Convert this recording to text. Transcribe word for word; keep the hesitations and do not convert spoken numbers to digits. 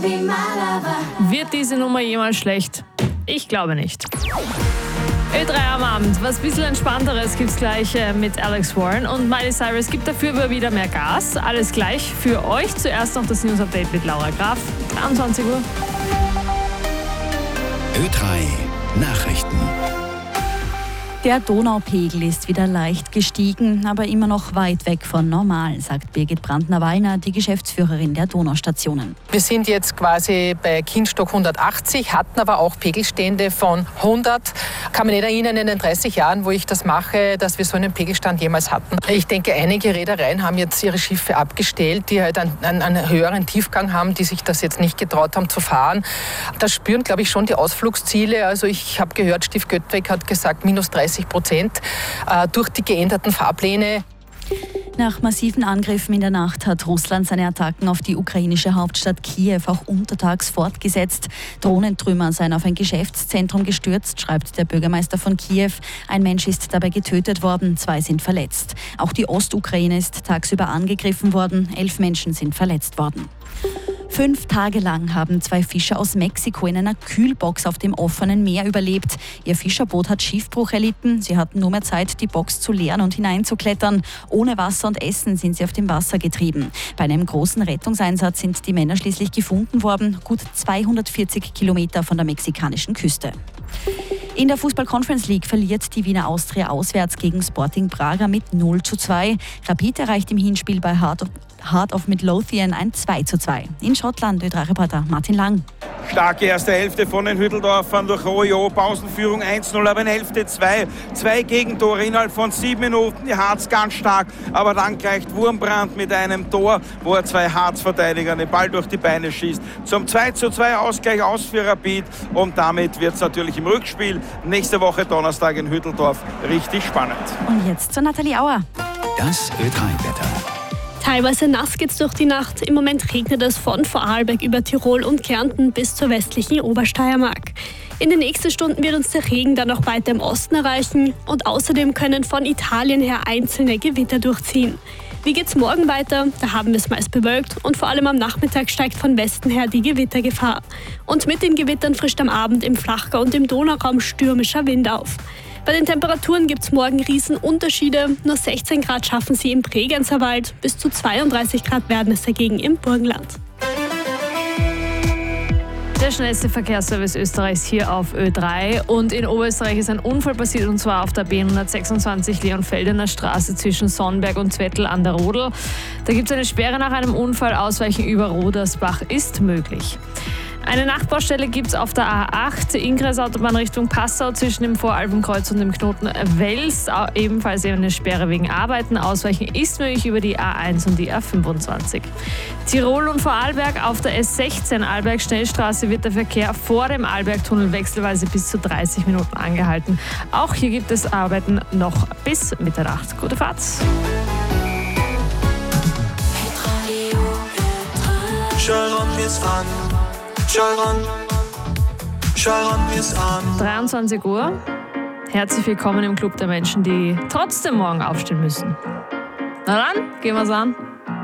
Wird diese Nummer jemals schlecht? Ich glaube nicht. Ö drei am Abend. Was ein bisschen entspannteres gibt's gleich äh, mit Alex Warren und Miley Cyrus gibt dafür aber wieder mehr Gas. Alles gleich für euch. Zuerst noch das News-Update mit Laura Graf. dreiundzwanzig Uhr. Ö drei Nachrichten. Der Donaupegel ist wieder leicht gestiegen, aber immer noch weit weg von normal, sagt Birgit Brandner-Wallner, die Geschäftsführerin der Donaustationen. Wir sind jetzt quasi bei Kindstock hundertachtzig, hatten aber auch Pegelstände von hundert. Kann mich nicht erinnern in den dreißig Jahren, wo ich das mache, dass wir so einen Pegelstand jemals hatten. Ich denke, einige Reedereien haben jetzt ihre Schiffe abgestellt, die halt einen, einen, einen höheren Tiefgang haben, die sich das jetzt nicht getraut haben zu fahren. Das spüren, glaube ich, schon die Ausflugsziele. Also ich habe gehört, Stief Göttweg hat gesagt, minus dreißig Prozent äh, durch die geänderten Fahrpläne. Nach massiven Angriffen in der Nacht hat Russland seine Attacken auf die ukrainische Hauptstadt Kiew auch untertags fortgesetzt. Drohnentrümmer seien auf ein Geschäftszentrum gestürzt, schreibt der Bürgermeister von Kiew. Ein Mensch ist dabei getötet worden, zwei sind verletzt. Auch die Ostukraine ist tagsüber angegriffen worden, elf Menschen sind verletzt worden. Fünf Tage lang haben zwei Fischer aus Mexiko in einer Kühlbox auf dem offenen Meer überlebt. Ihr Fischerboot hat Schiffbruch erlitten. Sie hatten nur mehr Zeit, die Box zu leeren und hineinzuklettern. Ohne Wasser und Essen sind sie auf dem Wasser getrieben. Bei einem großen Rettungseinsatz sind die Männer schließlich gefunden worden, gut zweihundertvierzig Kilometer von der mexikanischen Küste. In der Fußball-Conference League verliert die Wiener Austria auswärts gegen Sporting Braga mit null zu zwei. Rapid erreicht im Hinspiel bei Heart of, Heart of Midlothian ein zwei zu zwei. In Schottland, Ö drei Reporter Martin Lang. Starke erste Hälfte von den Hütteldorfern durch Rojo. Pausenführung eins null, aber in Hälfte zwei. Zwei Gegentore innerhalb von sieben Minuten. Die Harz ganz stark, aber dann gleicht Wurmbrand mit einem Tor, wo er zwei Harz-Verteidigern den Ball durch die Beine schießt. Zum zwei zu zwei Ausgleich aus für Rapid und damit wird es natürlich im Rückspiel nächste Woche Donnerstag in Hütteldorf richtig spannend. Und jetzt zu Nathalie Auer. Das Ö drei Wetter. Teilweise nass geht's durch die Nacht. Im Moment regnet es von Vorarlberg über Tirol und Kärnten bis zur westlichen Obersteiermark. In den nächsten Stunden wird uns der Regen dann noch weiter im Osten erreichen und außerdem können von Italien her einzelne Gewitter durchziehen. Wie geht's morgen weiter? Da haben wir es meist bewölkt und vor allem am Nachmittag steigt von Westen her die Gewittergefahr. Und mit den Gewittern frischt am Abend im Flachgau und im Donauraum stürmischer Wind auf. Bei den Temperaturen gibt es morgen Riesenunterschiede. Nur sechzehn Grad schaffen sie im Bregenzerwald, Wald, bis zu zweiunddreißig Grad werden es dagegen im Burgenland. Der schnellste Verkehrsservice Österreichs hier auf Ö drei. Und in Oberösterreich ist ein Unfall passiert, und zwar auf der B hundertsechsundzwanzig Leonfeldener Straße zwischen Sonnberg und Zwettl an der Rodel. Da gibt es eine Sperre nach einem Unfall. Ausweichen über Rodersbach ist möglich. Eine Nachtbaustelle gibt es auf der A acht, Inkreisautobahn Richtung Passau zwischen dem Voralpenkreuz und dem Knoten Wels. Ebenfalls eine Sperre wegen Arbeiten. Ausweichen ist möglich über die A eins und die A fünfundzwanzig. Tirol und Vorarlberg auf der S sechzehn Arlberg-Schnellstraße wird der Verkehr vor dem Arlbergtunnel wechselweise bis zu dreißig Minuten angehalten. Auch hier gibt es Arbeiten noch bis Mitternacht. Gute Fahrt! dreiundzwanzig Uhr. Herzlich willkommen im Club der Menschen, die trotzdem morgen aufstehen müssen. Na dann, gehen wir's an.